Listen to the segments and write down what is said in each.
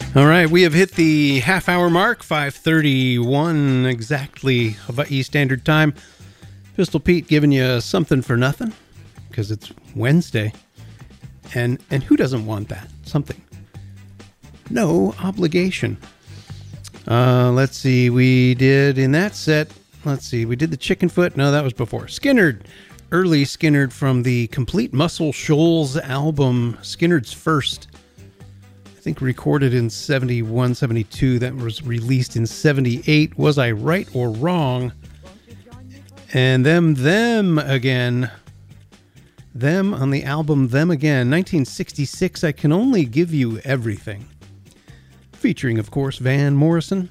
All right, we have hit the half-hour mark, 5:31 exactly Hawaii Standard Time. Pistol Pete giving you something for nothing because it's Wednesday. And who doesn't want that? Something. No obligation. Let's see. We did in that set. Let's see. We did the Chicken Foot. No, that was before. Skynyrd. Early Skynyrd from the Complete Muscle Shoals album, Skynyrd's First. I think recorded in 71, 72. That was released in 78. Was I right or wrong? And them again. Them on the album Them Again. 1966, I Can Only Give You Everything. Featuring, of course, Van Morrison.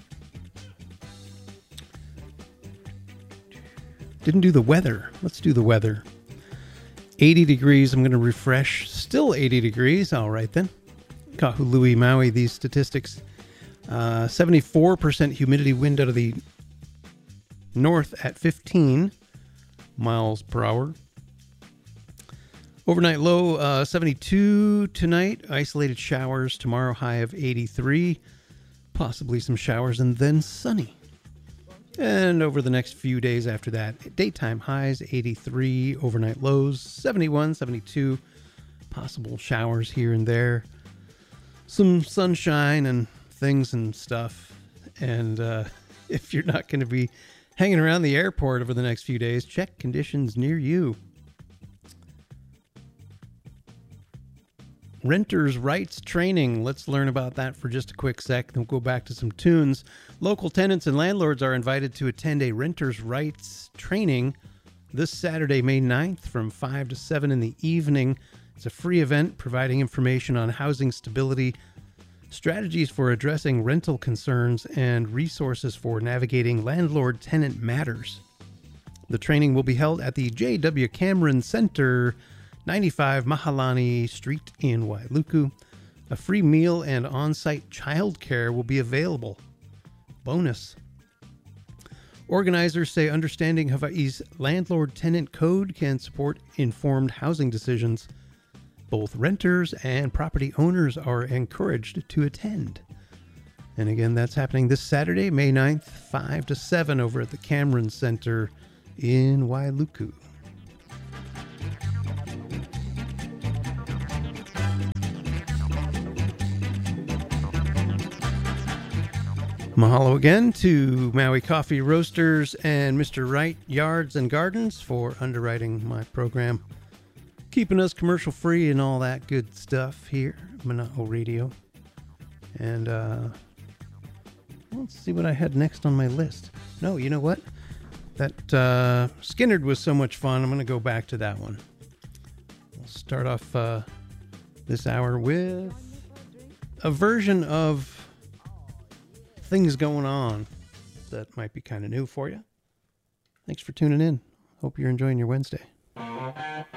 Didn't do the weather. Let's do the weather. 80 degrees. I'm going to refresh. Still 80 degrees. All right, then. Kahului, Maui, these statistics. 74% humidity, wind out of the north at 15 miles per hour. Overnight low, 72 tonight. Isolated showers tomorrow, high of 83. Possibly some showers and then sunny. And over the next few days after that, daytime highs, 83. Overnight lows, 71, 72. Possible showers here and there. Some sunshine and things and stuff. And if you're not going to be hanging around the airport over the next few days, check conditions near you. Renters' rights training. Let's learn about that for just a quick sec. Then we'll go back to some tunes. Local tenants and landlords are invited to attend a renters' rights training this Saturday, May 9th from 5 to 7 in the evening. It's a free event providing information on housing stability, strategies for addressing rental concerns, and resources for navigating landlord-tenant matters. The training will be held at the J.W. Cameron Center, 95 Mahalani Street in Wailuku. A free meal and on-site childcare will be available. Bonus. Organizers say understanding Hawaii's landlord-tenant code can support informed housing decisions. Both renters and property owners are encouraged to attend. And again, that's happening this Saturday, May 9th, 5 to 7 over at the Cameron Center in Wailuku. Mahalo again to Maui Coffee Roasters and Mr. Wright Yards and Gardens for underwriting my program. Keeping us commercial free and all that good stuff here at Mana'o Radio. And let's see what I had next on my list. No, you know what? That Skynyrd was so much fun. I'm going to go back to that one. We'll start off this hour with a version of Things Going On that might be kind of new for you. Thanks for tuning in. Hope you're enjoying your Wednesday.